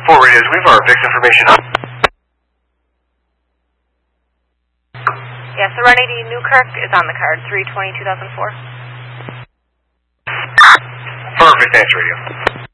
4 radios, we have our VIX information up. Yeah, Serenity Newkirk is on the card, 3/20/2004. Perfect, thanks, radio.